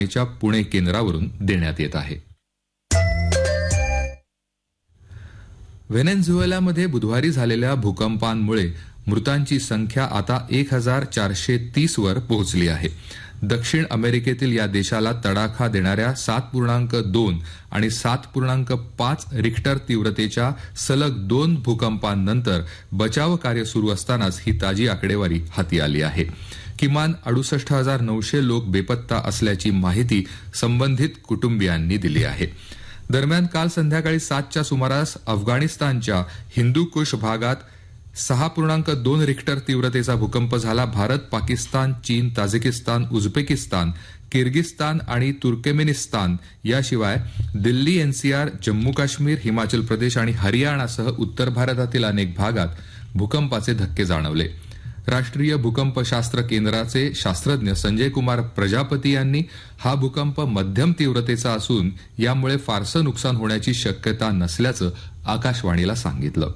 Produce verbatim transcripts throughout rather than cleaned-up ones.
च्या पुणे केंद्रावरून देण्यात येत आहे. व्हेनेझुएलामध्ये बुधवारी झालेल्या भूकंपांमुळे मृतांची संख्या आता एक हजार चारशे तीस वर पोहोचली आहे. दक्षिण अमेरिकेतील या देशाला तडाखा देणाऱ्या सात पूर्णांक दोन आणि सात पूर्णांक पाच रिक्टर तीव्रतेच्या सलग दोन भूकंपांनंतर बचाव कार्य सुरू असतानाच ही ताजी आकडेवारी हाती आली आहे. किमान अडुसष्ट हजार नऊशे लोक बेपत्ता असल्याची माहिती संबंधित कुटुंबियांनी दिली आहे. दरम्यान काल संध्याकाळी सातच्या सुमारास अफगाणिस्तानच्या हिंदुकुश भागात सहा पूर्णांक दोन रिक्टर तीव्रतेचा भूकंप झाला. भारत, पाकिस्तान, चीन, ताजिकिस्तान, उझबेकिस्तान, किर्गिस्तान आणि तुर्कमेनिस्तान याशिवाय दिल्ली, एनसीआर, जम्मू काश्मीर, हिमाचल प्रदेश आणि हरियाणासह उत्तर भारतातील अनेक भागात भूकंपाचे धक्के जाणवले. राष्ट्रीय भूकंपशास्त्र केंद्राचे शास्त्रज्ञ संजय कुमार प्रजापती यांनी हा भूकंप मध्यम तीव्रतेचा असून यामुळे फारसं नुकसान होण्याची शक्यता नसल्याचं आकाशवाणीला सांगितलं.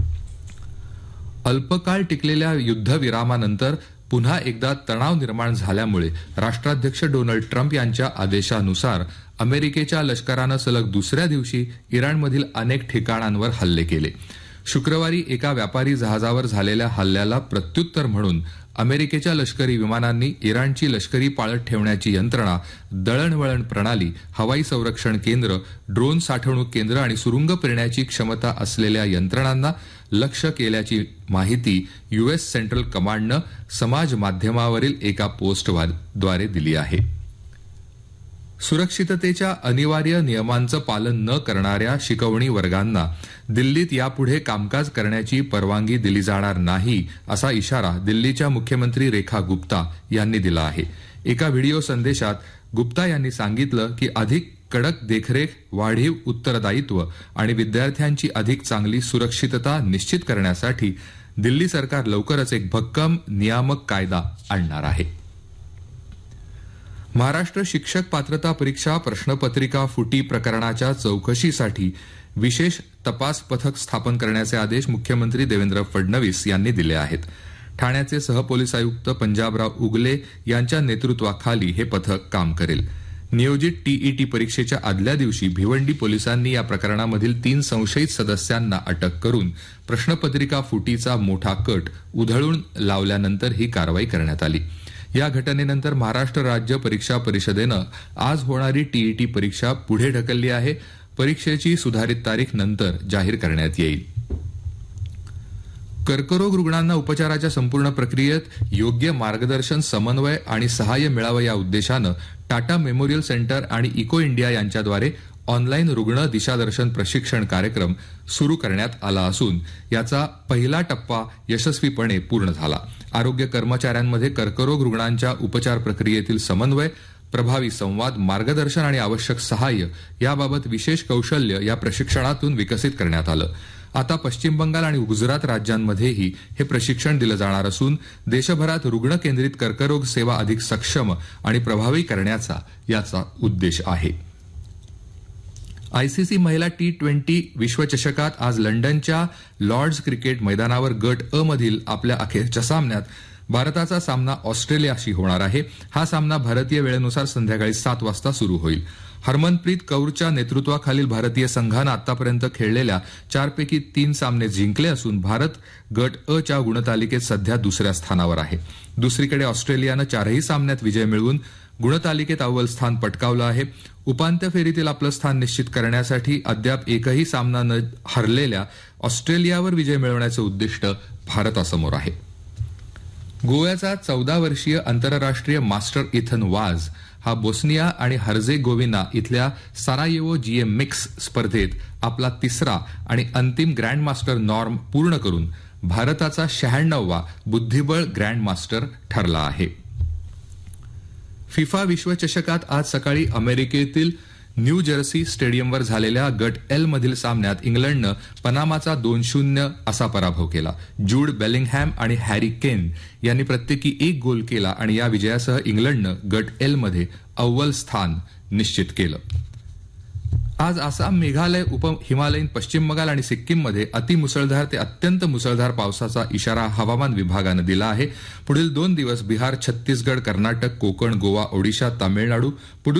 अल्पकाळ टिकलेल्या युद्धविरामानंतर पुन्हा एकदा तणाव निर्माण झाल्यामुळे राष्ट्राध्यक्ष डोनाल्ड ट्रम्प यांच्या आदेशानुसार अमेरिकेच्या लष्करानं सलग दुसऱ्या दिवशी इराणमधील अनेक ठिकाणांवर हल्ले केले. शुक्रवारी एका व्यापारी जहाजावर झालेल्या हल्ल्याला प्रत्युत्तर म्हणून अमेरिकेच्या लष्करी विमानांनी इराणची लष्करी पाळत ठेवण्याची यंत्रणा, दळणवळण प्रणाली, हवाई संरक्षण केंद्र, ड्रोन साठवणूक केंद्र आणि सुरुंग पेरण्याची क्षमता असलेल्या यंत्रणांना लक्ष्य केल्याची माहिती युएस सेंट्रल कमांडनं समाज माध्यमावरील एका पोस्टद्वारे दिली आहे. सुरक्षिततेच्या अनिवार्य नियमांचं पालन न करणाऱ्या शिकवणी वर्गांना दिल्लीत यापुढे कामकाज करण्याची परवानगी दिली जाणार नाही असा इशारा दिल्लीच्या मुख्यमंत्री रेखा गुप्ता यांनी दिला आहे. एका व्हिडिओ संदेशात गुप्ता यांनी सांगितलं की अधिक कडक देखरेख, वाढीव उत्तरदायित्व आणि विद्यार्थ्यांची अधिक चांगली सुरक्षितता निश्चित करण्यासाठी दिल्ली सरकार लवकरच एक भक्कम नियामक कायदा आणणार आहे. महाराष्ट्र शिक्षक पात्रता परीक्षा प्रश्नपत्रिका फुटी प्रकरणाच्या चौकशीसाठी विशेष तपास पथक स्थापन करण्याचे आदेश मुख्यमंत्री देवेंद्र फडणवीस यांनी दिले आहेत. ठाण्याचे सहपोलीस आयुक्त पंजाबराव उगले यांच्या नेतृत्वाखाली हे पथक काम करेल. नियोजित टीईटी परीक्षेच्या आदल्या दिवशी भिवंडी पोलिसांनी या प्रकरणामधील तीन संशयित सदस्यांना अटक करून प्रश्नपत्रिका फुटीचा मोठा कट उधळून लावल्यानंतर ही कारवाई करण्यात आली. या घटनेनंतर महाराष्ट्र राज्य परीक्षा परिषदेनं आज होणारी टीईटी परीक्षा पुढे ढकलली आहे. परीक्षेची सुधारित तारीख नंतर जाहीर करण्यात येईल. कर्करोग रुग्णांना उपचाराच्या संपूर्ण प्रक्रियेत योग्य मार्गदर्शन, समन्वय आणि सहाय्य मिळावं या उद्देशानं टाटा मेमोरियल सेंटर आणि इको इंडिया यांच्याद्वारे ऑनलाईन रुग्ण दिशादर्शन प्रशिक्षण कार्यक्रम सुरू करण्यात आला असून याचा पहिला टप्पा यशस्वीपणे पूर्ण झाला. आरोग्य कर्मचाऱ्यांमध्ये कर्करोग रुग्णांच्या उपचार प्रक्रियेतील समन्वय, प्रभावी संवाद, मार्गदर्शन आणि आवश्यक सहाय्य याबाबत विशेष कौशल्य या प्रशिक्षणातून विकसित करण्यात आलं. आता पश्चिम बंगाल आणि गुजरात राज्यांमध्येही हे प्रशिक्षण दिलं जाणार असून देशभरात रुग्ण केंद्रित कर्करोग सेवा अधिक सक्षम आणि प्रभावी करण्याचा याचा उद्देश आहे. आयसीसी महिला टी ट्वेंटी विश्वचषकात आज लंडनच्या लॉर्ड्स क्रिकेट मैदानावर गट अ मधील आपल्या अखेरच्या सामन्यात भारताचा सामना ऑस्ट्रेलियाशी होणार आहे. हा सामना भारतीय वेळेनुसार संध्याकाळी सात वाजता सुरू होईल. हरमनप्रीत कौरच्या नेतृत्वाखालील भारतीय संघानं आतापर्यंत खेळलेल्या चारपैकी तीन सामने जिंकले असून भारत गट अ च्या गुणतालिकेत सध्या दुसऱ्या स्थानावर आहे. दुसरीकडे ऑस्ट्रेलियानं चारही सामन्यात विजय मिळवून गुणतालिकेत अव्वल स्थान पटकावलं आहे. उपांत्य फेरीतील आपलं स्थान निश्चित करण्यासाठी अद्याप एकही सामना न हरलेल्या ऑस्ट्रेलियावर विजय मिळवण्याचं उद्दिष्ट भारतासमोर आहे. गोव्याचा चौदा वर्षीय आंतरराष्ट्रीय मास्टर इथन वाज हा बोस्निया आणि हर्जेगोविना इथल्या सारायेवो जीएम मिक्स स्पर्धेत आपला तिसरा आणि अंतिम ग्रँडमास्टर नॉर्म पूर्ण करून भारताचा शहाण्णववा बुद्धिबळ ग्रँडमास्टर ठरला आहे. फिफा विश्वचषकात आज सकाळी अमेरिकेतील न्यू जर्सी स्टेडियमवर झालेल्या गट एल मधील सामन्यात इंग्लंडनं पनामाचा दोन शून्य असा पराभव केला. जूड बेलिंगहॅम आणि हॅरी केन यांनी प्रत्येकी एक गोल केला आणि या विजयासह इंग्लंडनं गट एल मध्ये अव्वल स्थान निश्चित केलं. आज आसाम, मेघालय, उप हिमालयीन पश्चिम बंगाल आणि सिक्कीममध्ये अतिमुसळधार ते अत्यंत मुसळधार पावसाचा इशारा हवामान विभागानं दिला आहे. पुढील दोन दिवस बिहार, छत्तीसगड, कर्नाटक, कोकण, गोवा, ओडिशा, तामिळनाडू,